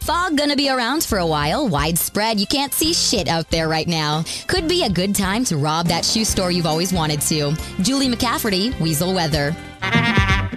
Fog gonna be around for a while. Widespread, you can't see shit out there right now. Could be a good time to rob that shoe store you've always wanted to. Julie McCafferty, Weasel Weather.